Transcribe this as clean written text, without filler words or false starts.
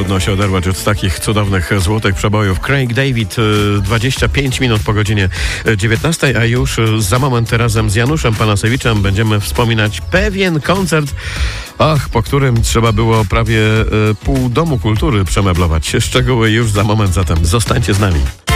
trudno się oderwać od takich cudownych złotych przebojów. Craig David, 25 minut po godzinie 19, a już za moment razem z Januszem Panasewiczem będziemy wspominać pewien koncert, po którym trzeba było prawie pół domu kultury przemeblować. Szczegóły już za moment, zatem zostańcie z nami.